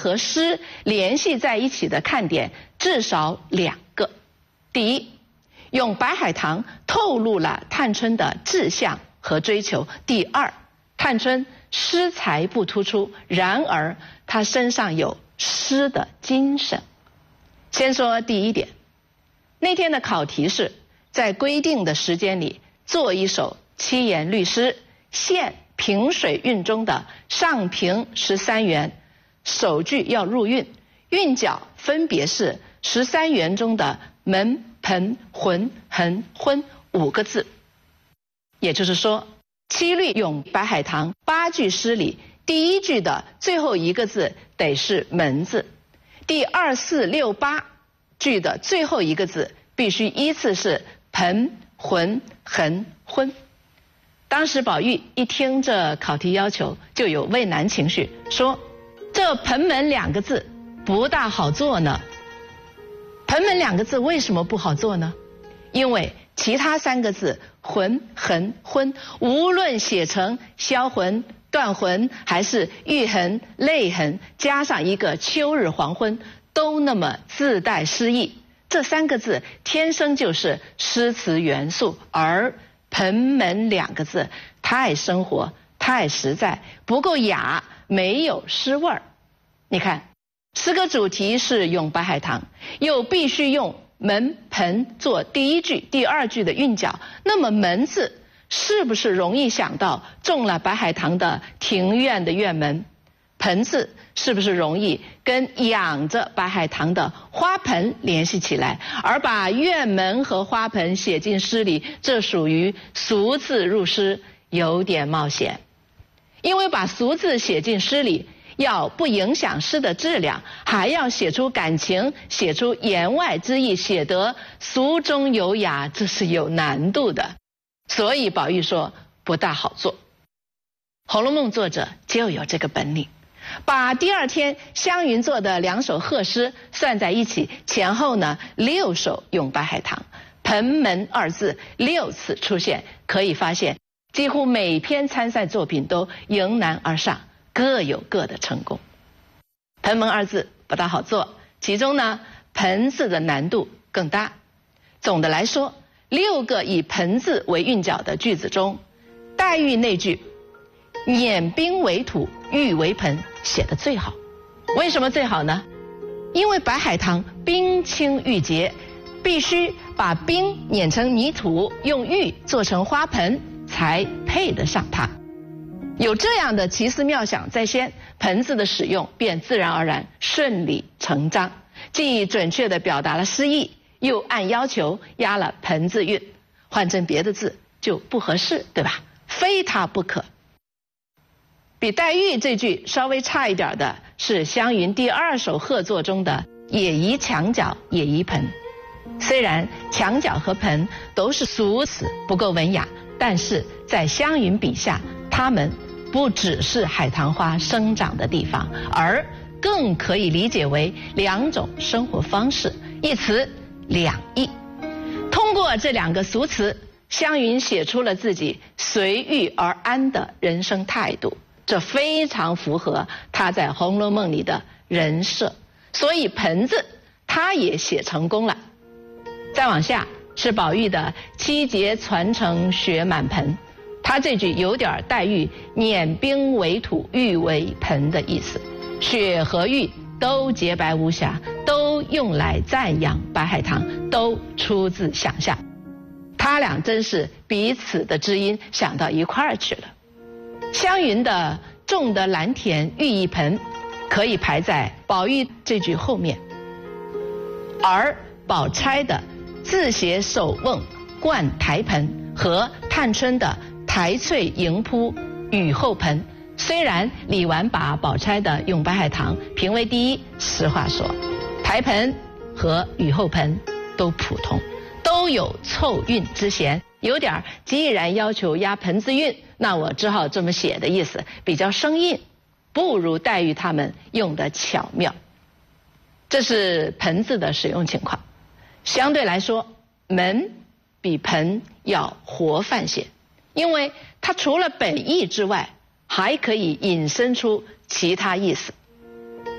和诗联系在一起的看点至少2个。第一，咏白海棠透露了探春的志向和追求。第二，探春诗才不突出，然而她身上有诗的精神。先说第一点，那天的考题是在规定的时间里做一首7言律诗，现平水韵中的上平13元，首句要入韵，韵脚分别是13元中的门、盆、浑、横、昏5个字。也就是说，7律咏白海棠8句诗里，第1句的最后1个字得是门字，第2、4、6、8句的最后1个字必须依次是盆、浑、横、昏。当时宝玉一听这考题要求，就有畏难情绪，说这盆门2个字不大好做呢。盆门2个字为什么不好做呢？因为其他3个字浑、横、昏，无论写成销魂、断魂还是玉痕、泪痕，加上一个秋日黄昏，都那么自带诗意。这3个字天生就是诗词元素，而盆门2个字太生活、太实在，不够雅，没有诗味儿。你看，诗歌主题是咏白海棠，又必须用门、盆做第1句、第2句的韵脚，那么门字是不是容易想到中了白海棠的庭院的院门？盆字是不是容易跟养着白海棠的花盆联系起来？而把院门和花盆写进诗里，这属于俗字入诗，有点冒险。因为把俗字写进诗里，要不影响诗的质量，还要写出感情，写出言外之意，写得俗中有雅，这是有难度的。所以宝玉说不大好做。《红楼梦》作者就有这个本领，把第2天湘云做的2首贺诗算在一起，前后呢6首咏白海棠，盆门2字6次出现，可以发现几乎每篇参赛作品都迎难而上，各有各的成功。盆门2字不大好做，其中呢盆字的难度更大。总的来说，6个以盆字为韵脚的句子中，黛玉那句碾冰为土，玉为盆写得最好。为什么最好呢？因为白海棠冰清玉洁，必须把冰碾成泥土，用玉做成花盆，才配得上它。有这样的奇思妙想在先，盆字的使用便自然而然顺理成章，既准确地表达了诗意，又按要求押了盆字韵。换成别的字就不合适，对吧？非它不可。比黛玉这句稍微差一点的是湘云第2首贺作中的也宜墙角，也宜盆。虽然墙角和盆都是俗词，不够文雅，但是在湘云笔下，它们不只是海棠花生长的地方，而更可以理解为2种生活方式，一词2意。通过这2个俗词，湘云写出了自己随遇而安的人生态度，这非常符合她在《红楼梦》里的人设，所以盆字她也写成功了。再往下是宝玉的7节传承雪满盆，他这句有点黛玉碾冰为土，玉为盆的意思，雪和玉都洁白无瑕，都用来赞扬白海棠，都出自想象。他俩真是彼此的知音想到一块儿去了。湘云的种得蓝田玉一盆可以排在宝玉这句后面，而宝钗的自携手瓮灌台盆和探春的台翠迎扑雨后盆，虽然李纨把宝钗的咏白海棠评为第1，实话说台盆和雨后盆都普通，都有凑韵之嫌，有点既然要求押盆字韵，那我只好这么写的意思，比较生硬，不如黛玉他们用的巧妙。这是盆字的使用情况。相对来说，门比盆要活泛些，因为它除了本意之外，还可以引申出其他意思。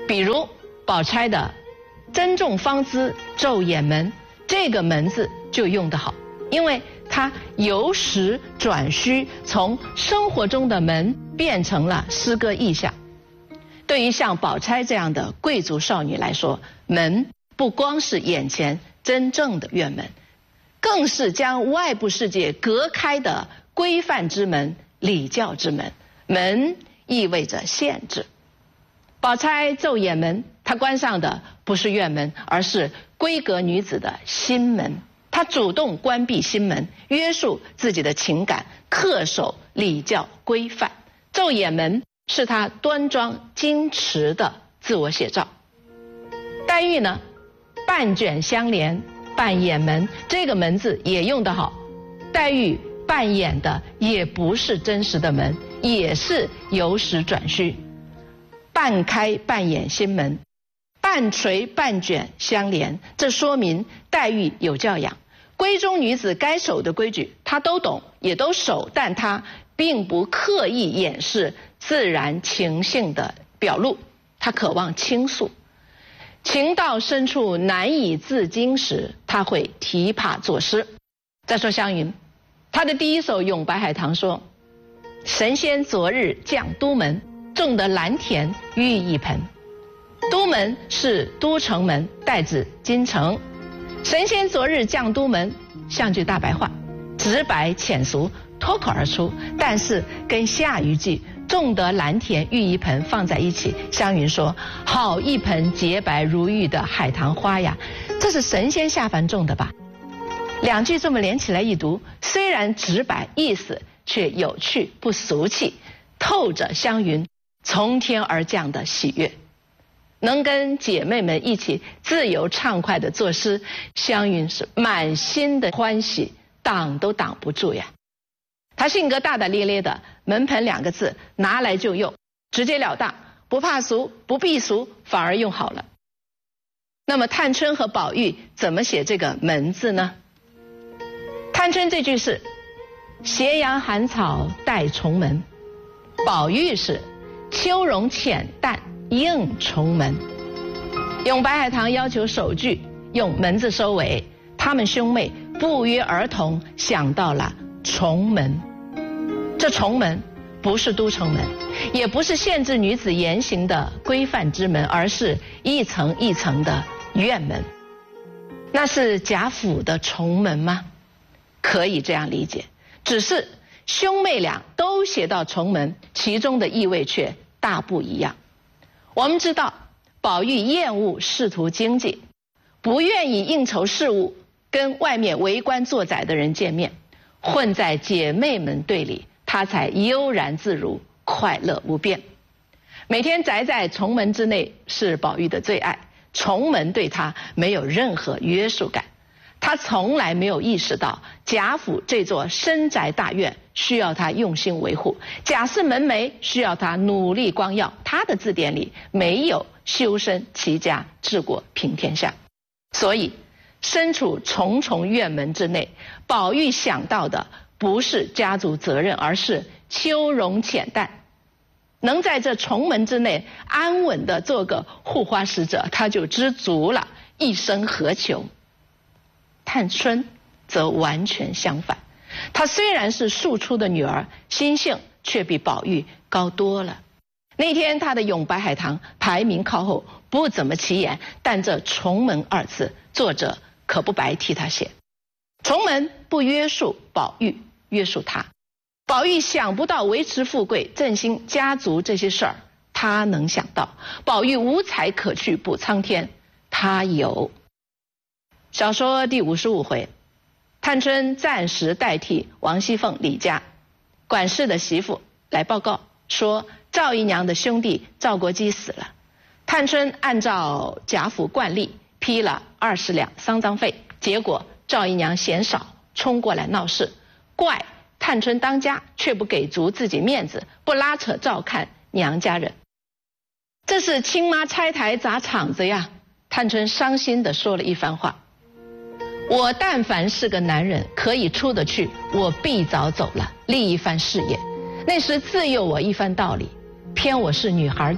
比如宝钗的“珍重芳姿，昼掩门”，这个“门”字就用得好，因为它由实转虚，从生活中的门变成了诗歌意象。对于像宝钗这样的贵族少女来说，门不光是眼前真正的院门，更是将外部世界隔开的规范之门、礼教之门。门意味着限制。宝钗昼掩门，她关上的不是院门，而是闺阁女子的心门。她主动关闭心门，约束自己的情感，恪守礼教规范。昼掩门是她端庄矜持的自我写照。黛玉呢，半卷相连，半掩门，这个“门”字也用得好。黛玉扮演的也不是真实的门，也是由实转虚。半开半掩心门，半垂半卷相连，这说明黛玉有教养。闺中女子该守的规矩她都懂，也都守，但她并不刻意掩饰自然情性的表露，她渴望倾诉。情到深处难以自禁时，她会题帕作诗。再说湘云，她的第一首《咏白海棠》说：“神仙昨日降都门，种得蓝田玉一盆。”都门是都城门，代指京城。神仙昨日降都门，像句大白话，直白浅俗，脱口而出，但是跟下一句种得蓝田玉一盆放在一起，湘云说：“好一盆洁白如玉的海棠花呀，这是神仙下凡种的吧？”两句这么连起来一读，虽然直白，意思却有趣不俗气，透着湘云从天而降的喜悦。能跟姐妹们一起自由畅快地作诗，湘云是满心的欢喜，挡都挡不住呀。她性格大大咧咧的，门盆2个字拿来就用，直截了当，不怕俗，不避俗，反而用好了。那么探春和宝玉怎么写这个“门”字呢？探春这句是斜阳寒草带重门，宝玉是秋容浅淡映重门。咏白海棠要求首句用“门”字收尾，她们兄妹不约而同想到了重门。这重门不是都城门，也不是限制女子言行的规范之门，而是一层一层的院门。那是贾府的重门吗？可以这样理解，只是兄妹俩都写到重门，其中的意味却大不一样。我们知道宝玉厌恶仕途经济，不愿意应酬事务，跟外面为官做宰的人见面，混在姐妹们队里，他才悠然自如，快乐无边。每天宅在重门之内是宝玉的最爱，重门对他没有任何约束感。他从来没有意识到贾府这座深宅大院需要他用心维护，贾氏门楣需要他努力光耀。他的字典里没有修身齐家治国平天下。所以身处重重院门之内，宝玉想到的不是家族责任，而是秋容浅淡。能在这重门之内安稳地做个护花使者，他就知足了，一生何求？探春则完全相反，她虽然是庶出的女儿，心性却比宝玉高多了。那天她的《咏白海棠》排名靠后，不怎么起眼，但这重门2字，作者可不白替她写。重门不约束宝玉，约束他。宝玉想不到维持富贵、振兴家族这些事儿，他能想到。宝玉无才可去补苍天，他有。小说第55回，探春暂时代替王熙凤李家，管事的媳妇来报告说赵姨娘的兄弟赵国基死了。探春按照贾府惯例批了20两丧葬费，结果赵姨娘嫌少，冲过来闹事，怪探春当家却不给足自己面子，不拉扯照看娘家人。这是亲妈拆台砸场子呀！探春伤心地说了一番话。我但凡是个男人，可以出得去，我必早走了，立一番事业。那时自有我一番道理，偏我是女孩家，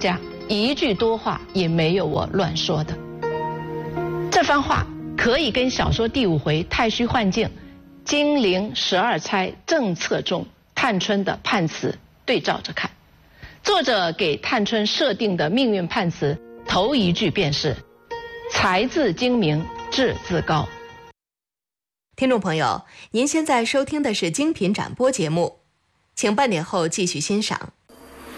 一句多话也没有我乱说的。这番话可以跟小说第5回太虚幻境、金陵12钗正册中探春的判词对照着看。作者给探春设定的命运判词，头一句便是“才自精明，志自高”。 听众朋友，您现在收听的是精品展播节目，请半点后继续欣赏。